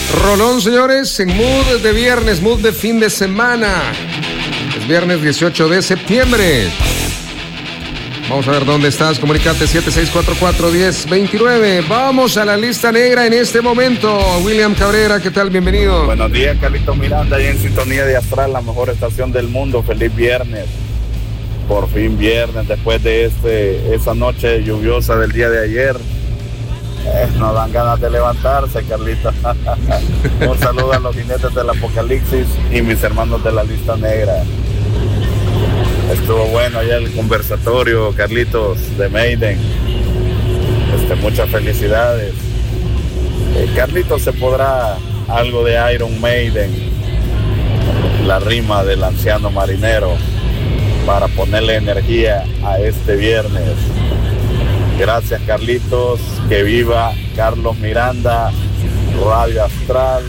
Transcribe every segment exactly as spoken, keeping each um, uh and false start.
Rolón, señores, en mood de viernes, mood de fin de semana. Es viernes dieciocho de septiembre. Vamos a ver dónde estás. Comunicate siete seis cuatro cuatro, uno cero dos nueve. Vamos a la lista negra en este momento. William Cabrera, ¿qué tal? Bienvenido. Buenos días, Carlitos Miranda, ahí en sintonía de Astral, la mejor estación del mundo. Feliz viernes. Por fin viernes, después de este, esa noche lluviosa del día de ayer. Eh, nos dan ganas de levantarse, Carlitos. Un saludo a los jinetes del apocalipsis y mis hermanos de la lista negra. Estuvo bueno ayer el conversatorio, Carlitos, de Maiden. Este, muchas felicidades. Eh, Carlitos, ¿se podrá algo de Iron Maiden? La rima del anciano marinero para ponerle energía a este viernes. Gracias, Carlitos. Que viva Carlos Miranda, Radio Astral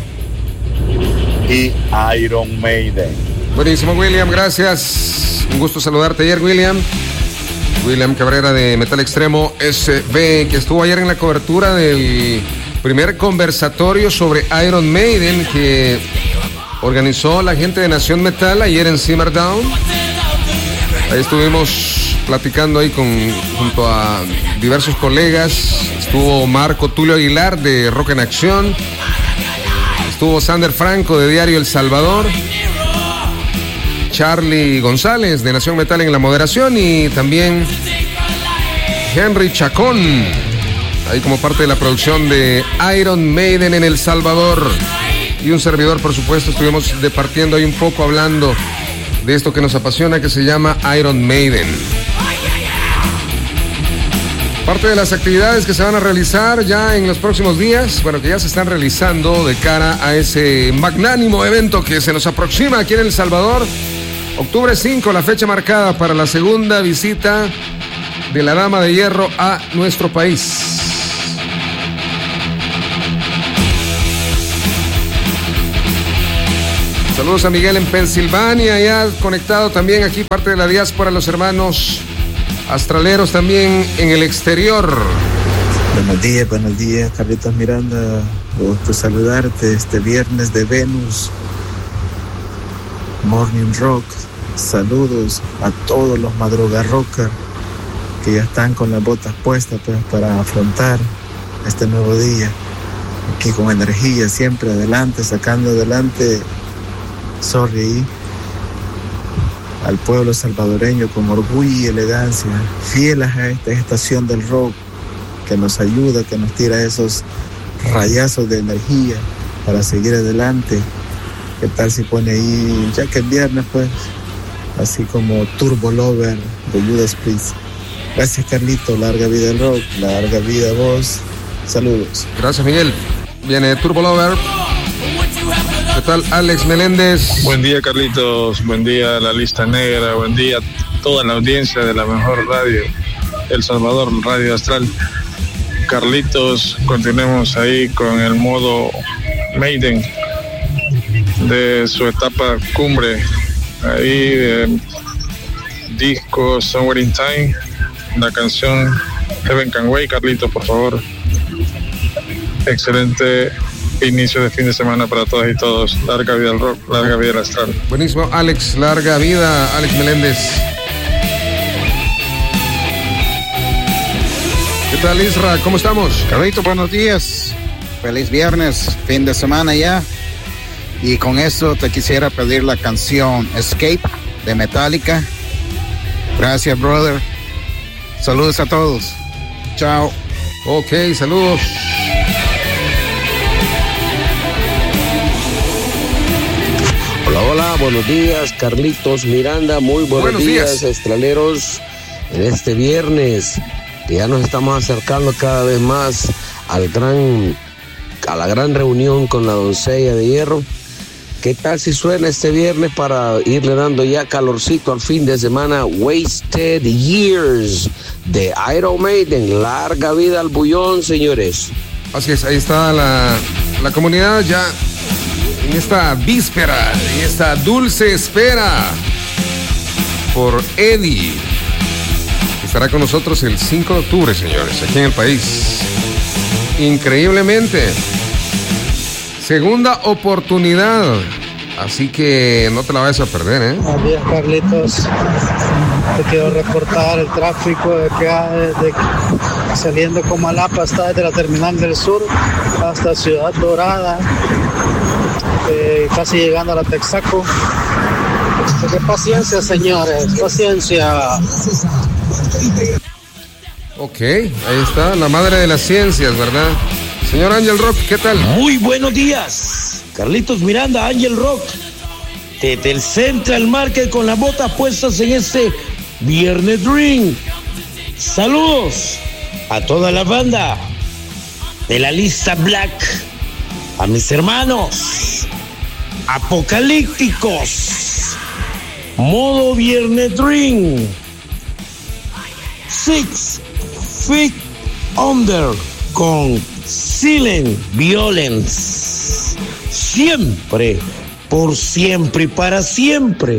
y Iron Maiden. Buenísimo, William, gracias. Un gusto saludarte ayer, William. William Cabrera de Metal Extremo S B, que estuvo ayer en la cobertura del primer conversatorio sobre Iron Maiden que organizó la gente de Nación Metal ayer en Simmerdown. Ahí estuvimos platicando ahí con, junto a diversos colegas. Estuvo Marco Tulio Aguilar de Rock en Acción. Estuvo Sander Franco de Diario El Salvador. Charlie González de Nación Metal en la moderación y también Henry Chacón, ahí como parte de la producción de Iron Maiden en El Salvador. Y un servidor, por supuesto, estuvimos departiendo ahí un poco hablando de esto que nos apasiona, que se llama Iron Maiden. Parte de las actividades que se van a realizar ya en los próximos días, bueno, que ya se están realizando de cara a ese magnánimo evento que se nos aproxima aquí en El Salvador. Octubre cinco, la fecha marcada para la segunda visita de la Dama de Hierro a nuestro país. Saludos a Miguel en Pensilvania, ya conectado también aquí parte de la diáspora, los hermanos astraleros también en el exterior. Buenos días, buenos días, Carlitos Miranda. Gusto saludarte este viernes de Venus Morning Rock. Saludos a todos los madrugarrockers que ya están con las botas puestas pues, para afrontar este nuevo día. Aquí con energía, siempre adelante, sacando adelante, sorry, al pueblo salvadoreño con orgullo y elegancia, fieles a esta estación del rock que nos ayuda, que nos tira esos rayazos de energía para seguir adelante. ¿Qué tal si pone ahí, ya que es viernes pues, así como Turbo Lover de Judas Priest? Gracias, Carlito, larga vida el rock, larga vida vos, saludos. Gracias, Miguel. Viene Turbo Lover. ¿Qué tal, Alex Meléndez? Buen día, Carlitos, buen día la lista negra, buen día a toda la audiencia de la mejor radio, El Salvador, Radio Astral. Carlitos, continuemos ahí con el modo Maiden de su etapa cumbre, ahí de disco Somewhere in Time, la canción Heaven Can Wait. Carlitos, por favor, excelente inicio de fin de semana para todas y todos. Larga vida al rock, larga vida al astral. Buenísimo, Alex, larga vida, Alex Meléndez. ¿Qué tal, Isra? ¿Cómo estamos? Carlito, buenos días. Feliz viernes, fin de semana ya. Y con eso te quisiera pedir la canción Escape de Metallica. Gracias, brother. Saludos a todos. Chao. Ok, saludos. Hola, hola, buenos días, Carlitos Miranda. Muy buenos, buenos días, días, estraleros. En este viernes, que ya nos estamos acercando cada vez más al gran, a la gran reunión con la doncella de hierro. ¿Qué tal si suena este viernes para irle dando ya calorcito al fin de semana? Wasted Years de Iron Maiden. Larga vida al bullón, señores. Así es, ahí está la, la comunidad ya en esta víspera, en esta dulce espera por Eddie. Estará con nosotros el cinco de octubre, señores, aquí en el país. Increíblemente. segunda oportunidad. Así que no te la vayas a perder, ¿eh? Buenos días, Carlitos. Te quiero reportar el tráfico de que desde saliendo como Alapa hasta desde la terminal del sur hasta Ciudad Dorada, eh, casi llegando a la Texaco. Qué paciencia, señores, paciencia. Ok, ahí está, la madre de las ciencias, ¿verdad? Señor Ángel Rock, ¿qué tal? Muy buenos días, Carlitos Miranda, Ángel Rock, desde el Central Market con las botas puestas en este Viernes Dream. Saludos a toda la banda de la lista Black, a mis hermanos apocalípticos, modo Viernes Dream, Six Feet Under con Silent Violence. Siempre, por siempre y para siempre.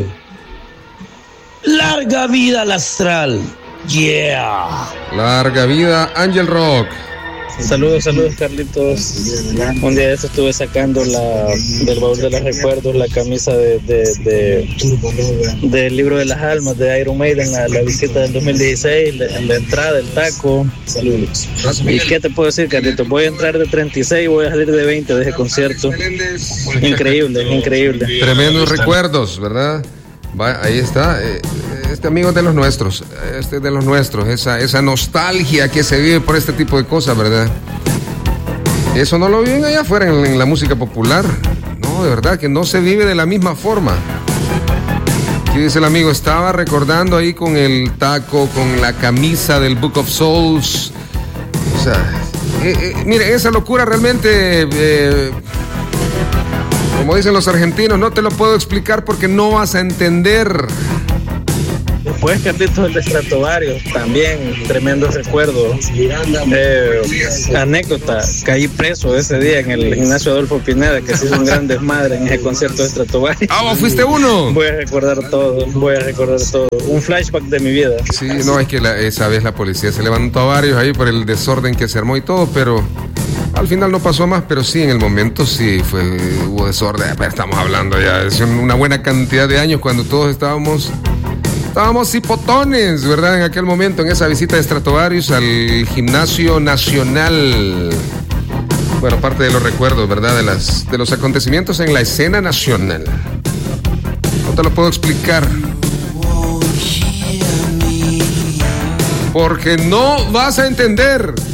Larga vida al astral. Yeah. Larga vida, Ángel Rock. Saludos, saludos, Carlitos. Un día de eso estuve sacando la del baúl de los recuerdos la camisa de, de, de del libro de las almas de Iron Maiden, la, la visita del dos mil dieciséis, la, la entrada, el taco. Saludos. ¿Y qué te puedo decir, Carlitos? Voy a entrar de treinta y seis y voy a salir de veinte de ese concierto. Increíble, increíble. Tremendos recuerdos, ¿verdad? Va, ahí está. Este amigo es de los nuestros, este es de los nuestros, esa, esa nostalgia que se vive por este tipo de cosas, ¿verdad? Eso no lo viven allá afuera en, en la música popular, no, de verdad que no se vive de la misma forma. Aquí dice el amigo, estaba recordando ahí con el taco, con la camisa del Book of Souls, o sea, eh, eh, mire, esa locura realmente... Eh, como dicen los argentinos, no te lo puedo explicar porque no vas a entender. Después, Carlitos, el de Stratovarius, también tremendo recuerdo. Eh, anécdota, caí preso ese día en el gimnasio Adolfo Pineda, que se hizo un gran desmadre en ese concierto de Stratovarius. Ah, ¿vos fuiste uno? Voy a recordar todo, voy a recordar todo. Un flashback de mi vida. Sí, no, es que la, esa vez la policía se levantó a varios ahí por el desorden que se armó y todo, pero al final no pasó más, pero sí, en el momento sí fue, hubo desorden. Pero estamos hablando ya de una buena cantidad de años cuando todos estábamos... Estábamos hipotones, ¿verdad? En aquel momento, en esa visita de Stratovarius al Gimnasio Nacional. Bueno, parte de los recuerdos, ¿verdad? De, las, de los acontecimientos en la escena nacional. No te lo puedo explicar. Porque no vas a entender.